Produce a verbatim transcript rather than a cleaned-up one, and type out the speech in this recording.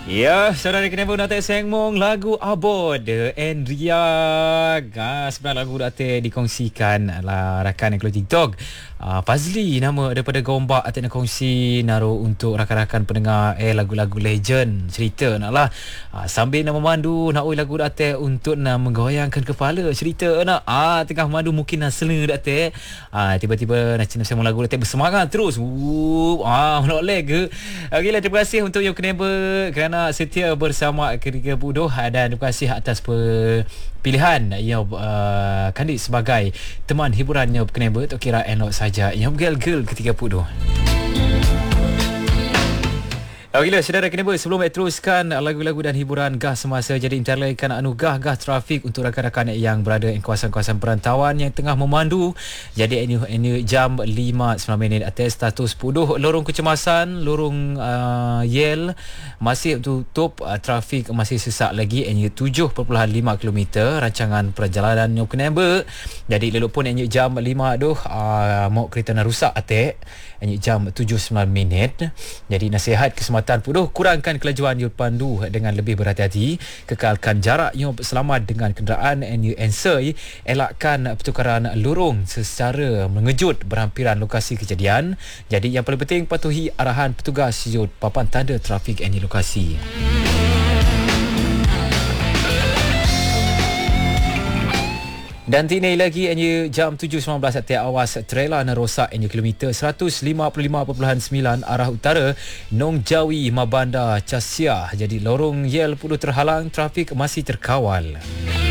Ya, saudara kena pun datang sengmong lagu Abod Andrea. Ah, sebenarnya lagu datang dikongsikan lah rakan yang keluar TikTok. Ah, Fazli nama daripada Gombak atau nak kongsi naruh untuk rakan-rakan pendengar eh lagu-lagu legend cerita nak lah. Ah, sambil nak memandu nak oi lagu datang untuk nak menggoyangkan kepala cerita nak. Ah tengah memandu mungkin nak sela datang. Ah tiba-tiba nak sengmong lagu datang bersemangat terus. Wup, ah menoleh ke. Okeylah, terima kasih untuk yang kena kerana setia bersama Kerja Budoh dan terima kasih atas pilihan yang uh, kandik sebagai teman hiburannya Keneba tak kira elok saja yang gel-gel ketika Budoh. Okeylah, saudara Keneba, sebelum saya teruskan lagu-lagu dan hiburan gah semasa jadi interlaikan anugerah gah trafik untuk rakan-rakan yang berada di kawasan-kawasan perantauan yang tengah memandu. Jadi ini, ini jam lima sembilan minit atas status Budoh lorong kecemasan, lorong uh, Yel masih tutup, uh, trafik masih sesak lagi. Ini tujuh perpuluhan lima kilometer rancangan perjalanan yang Keneba. Jadi lelok pun ini jam lima doh uh, mau kereta nak rusak atek. Ini jam tujuh sembilan minit. Jadi nasihat kesempatan Budoh, kurangkan kelajuan you pandu dengan lebih berhati-hati, kekalkan jarak you selamat dengan kenderaan and you ensure elakkan pertukaran lorong secara mengejut berhampiran lokasi kejadian. Jadi yang paling penting patuhi arahan petugas you papan tanda trafik and lokasi. Dan tini lagi ini jam tujuh sembilan belas atas awas trailer nerosak ini kilometer seratus lima puluh lima perpuluhan sembilan arah utara Nong Jawi Mabanda Casia. Jadi lorong Yel Pudu terhalang, trafik masih terkawal.